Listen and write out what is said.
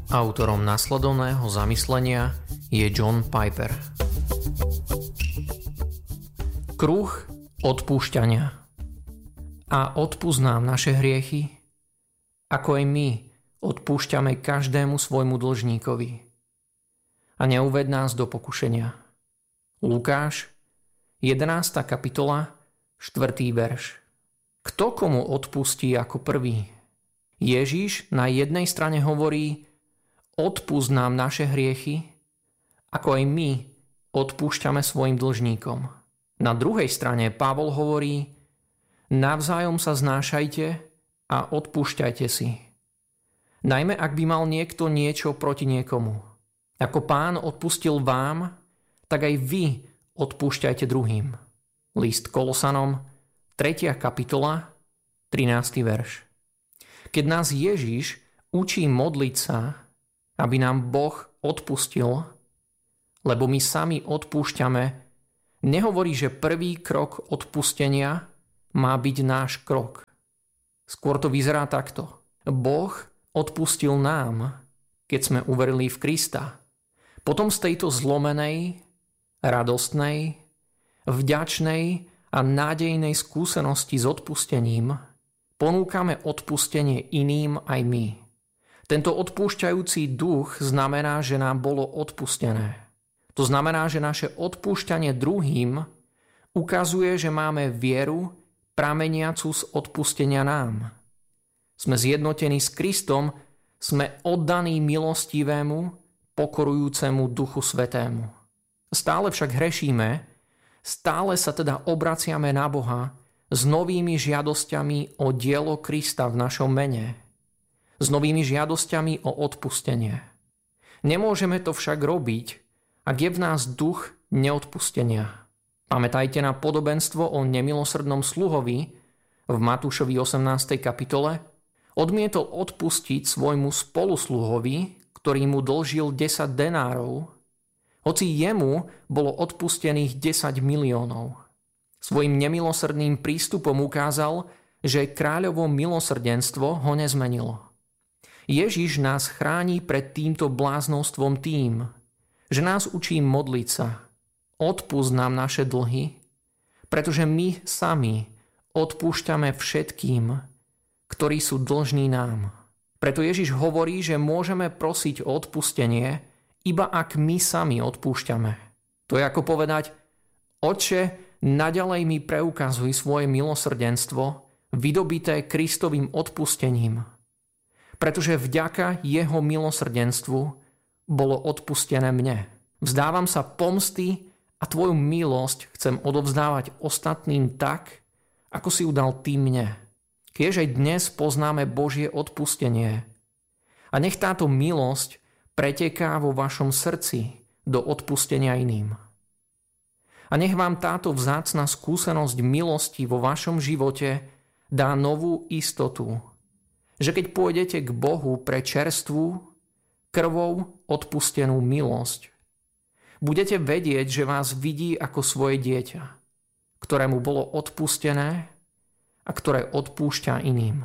Autorom nasledovného zamyslenia je John Piper. Kruh odpúšťania. A odpusť nám naše hriechy, ako aj my odpúšťame každému svojmu dlžníkovi. A neuved nás do pokušenia. Lukáš, 11. kapitola, 4. verš. Kto komu odpustí ako prvý? Ježiš na jednej strane hovorí: odpusť nám naše hriechy, ako aj my odpúšťame svojim dlžníkom. Na druhej strane Pavol hovorí: navzájom sa znášajte a odpúšťajte si. Najmä ak by mal niekto niečo proti niekomu. Ako Pán odpustil vám, tak aj vy odpúšťajte druhým. List Kolosanom, 3. kapitola, 13. verš. Keď nás Ježiš učí modliť sa, aby nám Boh odpustil, lebo my sami odpúšťame, nehovorí, že prvý krok odpustenia má byť náš krok. Skôr to vyzerá takto. Boh odpustil nám, keď sme uverili v Krista. Potom z tejto zlomenej, radostnej, vďačnej a nádejnej skúsenosti s odpustením ponúkame odpustenie iným aj my. Tento odpúšťajúci duch znamená, že nám bolo odpustené. To znamená, že naše odpúšťanie druhým ukazuje, že máme vieru prameniacu z odpustenia nám. Sme zjednotení s Kristom, sme oddaní milostivému, pokorujúcemu Duchu Svätému. Stále však hrešíme, stále sa teda obraciame na Boha s novými žiadosťami o dielo Krista v našom mene. S novými žiadosťami o odpustenie. Nemôžeme to však robiť, ak je v nás duch neodpustenia. Pamätajte na podobenstvo o nemilosrdnom sluhovi v Matúšovi 18. kapitole. Odmietol odpustiť svojmu spolusluhovi, ktorý mu dlžil 10 denárov, hoci jemu bolo odpustených 10 miliónov. Svojim nemilosrdným prístupom ukázal, že kráľovo milosrdenstvo ho nezmenilo. Ježiš nás chráni pred týmto bláznostvom tým, že nás učí modliť sa. Odpusť nám naše dlhy, pretože my sami odpúšťame všetkým, ktorí sú dlžní nám. Preto Ježiš hovorí, že môžeme prosiť o odpustenie, iba ak my sami odpúšťame. To je ako povedať: Otče, naďalej mi preukazuj svoje milosrdenstvo, vydobité Kristovým odpustením. Pretože vďaka jeho milosrdenstvu bolo odpustené mne. Vzdávam sa pomsty a tvoju milosť chcem odovzdávať ostatným tak, ako si ju dal ty mne. Kiež aj dnes poznáme Božie odpustenie. A nech táto milosť preteká vo vašom srdci do odpustenia iným. A nech vám táto vzácna skúsenosť milosti vo vašom živote dá novú istotu, že keď pôjdete k Bohu pre čerstvú, krvou odpustenú milosť, budete vedieť, že vás vidí ako svoje dieťa, ktorému bolo odpustené a ktoré odpúšťa iným.